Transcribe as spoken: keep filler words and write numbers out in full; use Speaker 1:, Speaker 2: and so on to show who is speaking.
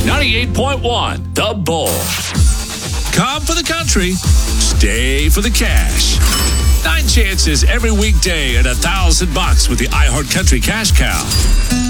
Speaker 1: ninety-eight point one, The Bull. Come for the country, stay for the cash. Nine chances every weekday at a thousand bucks with the iHeart Country Cash Cow.